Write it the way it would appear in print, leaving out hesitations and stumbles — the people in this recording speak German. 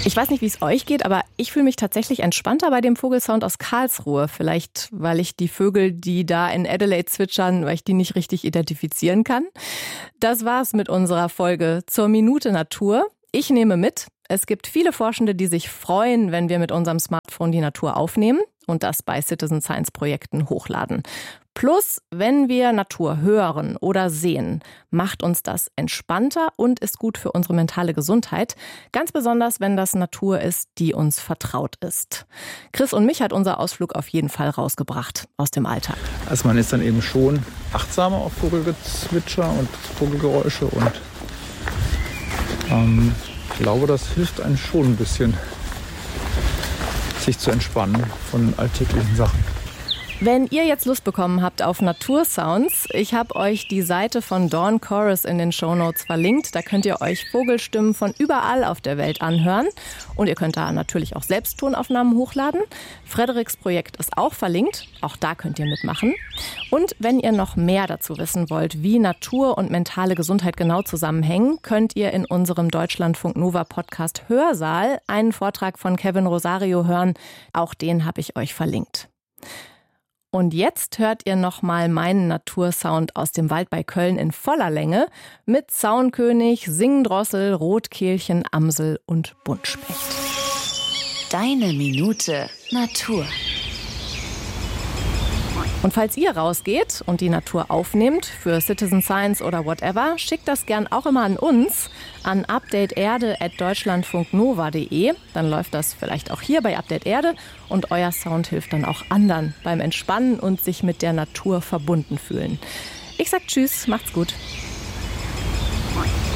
Ich weiß nicht, wie es euch geht, aber ich fühle mich tatsächlich entspannter bei dem Vogelsound aus Karlsruhe. Vielleicht, weil ich die Vögel, die da in Adelaide zwitschern, weil ich die nicht richtig identifizieren kann. Das war's mit unserer Folge zur Minute Natur. Ich nehme mit, es gibt viele Forschende, die sich freuen, wenn wir mit unserem Smartphone die Natur aufnehmen und das bei Citizen Science Projekten hochladen. Plus, wenn wir Natur hören oder sehen, macht uns das entspannter und ist gut für unsere mentale Gesundheit. Ganz besonders, wenn das Natur ist, die uns vertraut ist. Chris und mich hat unser Ausflug auf jeden Fall rausgebracht aus dem Alltag. Also man ist dann eben schon achtsamer auf Vogelgezwitscher und Vogelgeräusche und ich glaube, das hilft einem schon ein bisschen, sich zu entspannen von alltäglichen Sachen. Wenn ihr jetzt Lust bekommen habt auf Natursounds, ich habe euch die Seite von Dawn Chorus in den Shownotes verlinkt. Da könnt ihr euch Vogelstimmen von überall auf der Welt anhören. Und ihr könnt da natürlich auch selbst Tonaufnahmen hochladen. Frederiks Projekt ist auch verlinkt. Auch da könnt ihr mitmachen. Und wenn ihr noch mehr dazu wissen wollt, wie Natur und mentale Gesundheit genau zusammenhängen, könnt ihr in unserem Deutschlandfunk Nova Podcast Hörsaal einen Vortrag von Kevin Rosario hören. Auch den habe ich euch verlinkt. Und jetzt hört ihr nochmal meinen Natursound aus dem Wald bei Köln in voller Länge mit Zaunkönig, Singdrossel, Rotkehlchen, Amsel und Buntspecht. Deine Minute Natur. Und falls ihr rausgeht und die Natur aufnehmt für Citizen Science oder whatever, schickt das gern auch immer an uns, an updateerde@deutschlandfunknova.de. Dann läuft das vielleicht auch hier bei Update Erde und euer Sound hilft dann auch anderen beim Entspannen und sich mit der Natur verbunden fühlen. Ich sag Tschüss, macht's gut.